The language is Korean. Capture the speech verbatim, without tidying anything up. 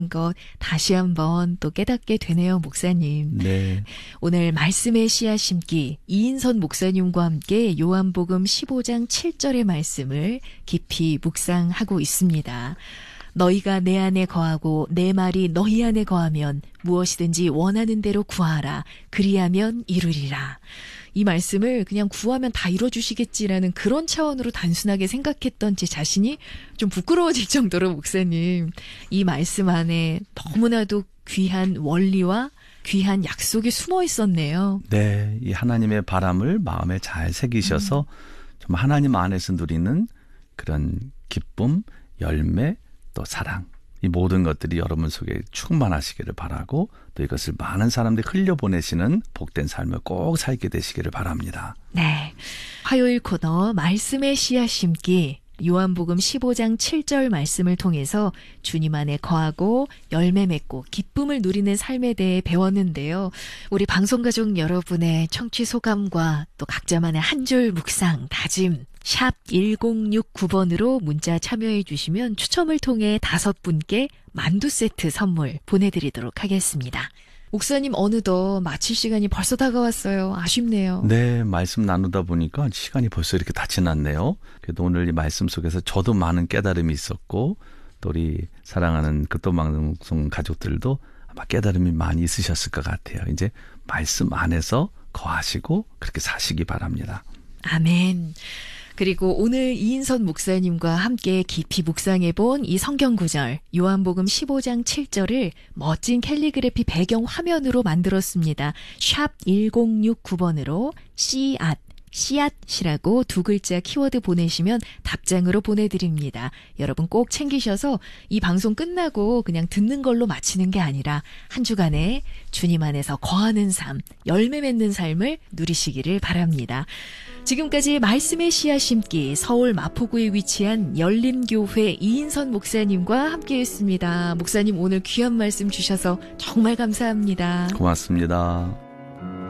것 다시 한번 또 깨닫게 되네요, 목사님. 네. 오늘 말씀의 씨앗 심기 이인선 목사님과 함께 요한복음 십오 장 칠 절의 말씀을 깊이 묵상하고 있습니다. 너희가 내 안에 거하고 내 말이 너희 안에 거하면 무엇이든지 원하는 대로 구하라. 그리하면 이루리라. 이 말씀을 그냥 구하면 다 이뤄주시겠지라는 그런 차원으로 단순하게 생각했던 제 자신이 좀 부끄러워질 정도로 목사님, 이 말씀 안에 너무나도 귀한 원리와 귀한 약속이 숨어 있었네요. 네, 이 하나님의 바람을 마음에 잘 새기셔서 음. 좀 하나님 안에서 누리는 그런 기쁨, 열매, 또 사랑, 이 모든 것들이 여러분 속에 충만하시기를 바라고 또 이것을 많은 사람들이 흘려보내시는 복된 삶을 꼭 살게 되시기를 바랍니다. 네, 화요일 코너 말씀의 씨앗 심기 요한복음 십오 장 칠 절 말씀을 통해서 주님 안에 거하고 열매 맺고 기쁨을 누리는 삶에 대해 배웠는데요. 우리 방송가족 여러분의 청취 소감과 또 각자만의 한 줄 묵상, 다짐 샵 일공육구 번으로 문자 참여해 주시면 추첨을 통해 다섯 분께 만두 세트 선물 보내드리도록 하겠습니다. 목사님, 어느덧 마칠 시간이 벌써 다가왔어요. 아쉽네요. 네, 말씀 나누다 보니까 시간이 벌써 이렇게 다 지났네요. 그래도 오늘 이 말씀 속에서 저도 많은 깨달음이 있었고 또 우리 사랑하는 극도방송 가족들도 아마 깨달음이 많이 있으셨을 것 같아요. 이제 말씀 안에서 거하시고 그렇게 사시기 바랍니다. 아멘. 그리고 오늘 이인선 목사님과 함께 깊이 묵상해본 이 성경 구절 요한복음 십오 장 칠 절을 멋진 캘리그래피 배경 화면으로 만들었습니다. 샵 일공육구 번으로 씨앗, 씨앗이라고 두 글자 키워드 보내시면 답장으로 보내드립니다. 여러분 꼭 챙기셔서 이 방송 끝나고 그냥 듣는 걸로 마치는 게 아니라 한 주간에 주님 안에서 거하는 삶, 열매 맺는 삶을 누리시기를 바랍니다. 지금까지 말씀의 씨앗 심기 서울 마포구에 위치한 열림교회 이인선 목사님과 함께했습니다. 목사님, 오늘 귀한 말씀 주셔서 정말 감사합니다. 고맙습니다.